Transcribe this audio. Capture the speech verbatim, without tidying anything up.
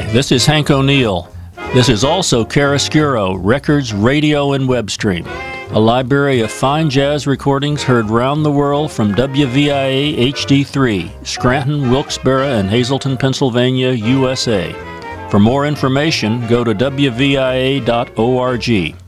this is Hank O'Neill. This is also Chiaroscuro, Records, Radio, and Web Stream, a library of fine jazz recordings heard round the world from W V I A H D three, Scranton, Wilkes-Barre, and Hazleton, Pennsylvania, U S A. For more information, go to W V I A dot org.